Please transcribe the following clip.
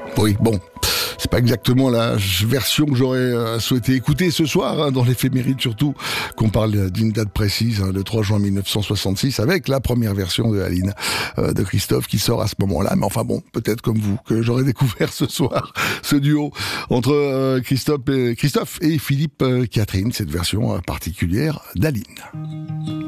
Oui, bon, c'est pas exactement la version que j'aurais souhaité écouter ce soir, dans l'éphéméride surtout, qu'on parle d'une date précise, le 3 juin 1966, avec la première version de Aline, de Christophe, qui sort à ce moment-là. Mais enfin bon, peut-être comme vous, que j'aurais découvert ce soir ce duo entre Christophe et Philippe Catherine, cette version particulière d'Aline.